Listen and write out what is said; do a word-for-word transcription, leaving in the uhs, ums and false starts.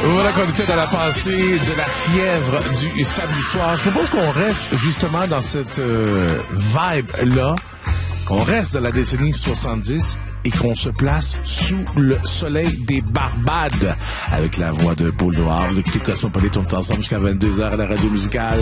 Voilà qu'on était dans la pensée de la fièvre du samedi soir. Je propose qu'on reste justement dans cette euh, vibe-là, qu'on reste dans la décennie soixante-dix et qu'on se place sous le soleil des Barbades avec la voix de Paul Noir. Vous écoutez Cosmopolite, on est ensemble jusqu'à vingt-deux heures à la radio musicale.